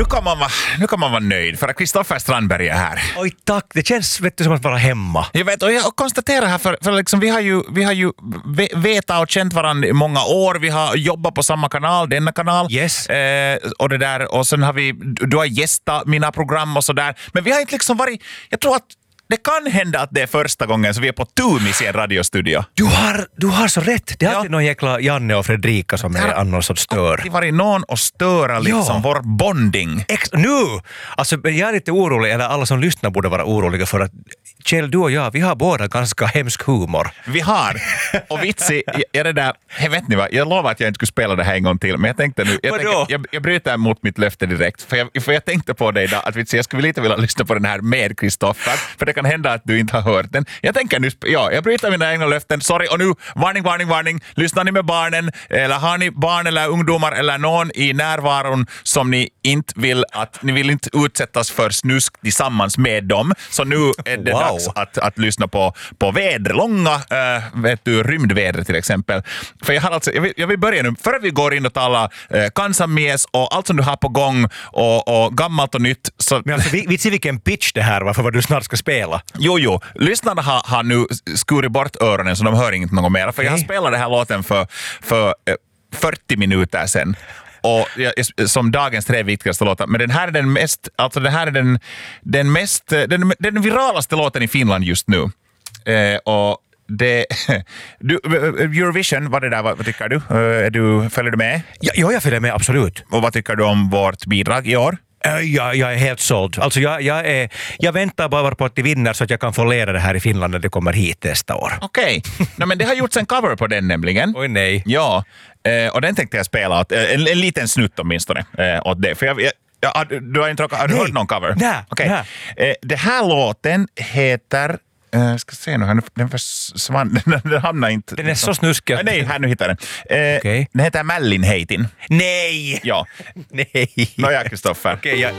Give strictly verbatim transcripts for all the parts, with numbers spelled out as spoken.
kan man vara, nu kan man vara nöjd för att Kristoffer Strandberg är här. Oj tack, det känns vet du, som att vara hemma. Jag vet, och jag konstaterar här för, för liksom, vi har ju, vi har ju vetat och känt varandra i många år. Vi har jobbat på samma kanal, denna kanal. Yes. Eh, och det där, och sen har vi, du har gästat mina program och sådär. Men vi har inte liksom varit, jag tror att det kan hända att det är första gången så vi är på Tumis i en radiostudio. Du har, du har så rätt. Det är Ja. alltid någon jäkla Janne och Fredrika som är annars och stör. Det var det någon och störa liksom Ja. vår bonding. Ex- nu! Alltså jag är lite orolig, eller alla som lyssnar borde vara oroliga för att Kjell, du och jag, vi har båda ganska hemsk humor. Vi har. Och vitsi, jag, det där, hey, vet ni vad, jag lovar att jag inte skulle spela det här en gång till, men jag tänkte nu, jag, Vadå? tänker, jag, jag bryter emot mitt löfte direkt, för jag, för jag tänkte på det idag, att vitsi, jag skulle lite vilja lyssna på den här med Kristoffer, för det kan hända att du inte har hört den. Jag tänker nu, ja, jag bryter mina egna löften, sorry, och nu, varning, varning, varning, lyssnar ni med barnen, eller har ni barn eller ungdomar eller någon i närvaron som ni inte vill att, ni vill inte utsättas för snusk tillsammans med dem, så nu är det Wow. dags att, att lyssna på, på väder, långa äh, vet du, rymdväder till exempel. För jag, har alltså, jag, vill, jag vill börja nu, före vi går in och talar äh, kansamies och allt som du har på gång och, och gammalt och nytt. Så, Men alltså, vi, vi ser vilken pitch det här var för vad du snart ska spela. jo, jo. Lyssnarna har, har nu skurit bort öronen så de hör inte något mer. För jag har Okej. spelat den här låten för, för äh, fyrtio minuter sedan. Och jag, som dagens tre viktigaste låtar. Men den här är den mest, alltså den här är den, den mest, den, den viralaste låten i Finland just nu. Eh, och det, du, Eurovision, vad det där, vad, vad tycker du? Eh, är du? Följer du med? Ja, ja, jag följer med, absolut. Och vad tycker du om vårt bidrag i år? Äh, Jag, jag är helt såld. Alltså jag, jag, är, jag väntar bara på att de vinner så att jag kan få leda det här i Finland när det kommer hit nästa år. Okej. Okay. No, men det har gjorts en cover på den nämligen. Oj nej. Ja, eh, och den tänkte jag spela åt, en, en liten snutt åtminstone eh, åt det. För jag, jag, ja, du har inte har du hört någon cover? Nej, okay. nej. Eh, det här låten heter... Jag ska se nu, den försvann, den hamnar inte... Den är så snuskig. Nej, nej, här nu hittar den. Eh, Okay. Den heter Mällinheitin. Nej! Ja. Nej! Nåja, Kristoffer. Okej, okay, jag...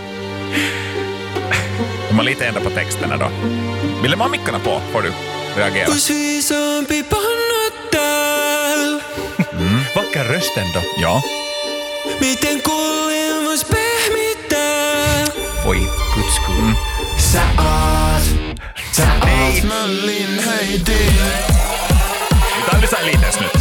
Om man lite ändrar på texterna då. Vill du ha mickarna på? Får du reagera. Mm. Vacker röst ändå. Ja. Oj, guds skull. Mm. Sä oot, sä oot Mällinheitin. Tämä on lisää liites nyt.